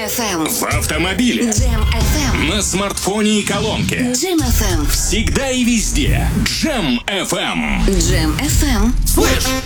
FM. В автомобиле. Jam FM. На смартфоне и колонке. Jam FM. Всегда и везде. Jam FM. Jam FM. Слышь,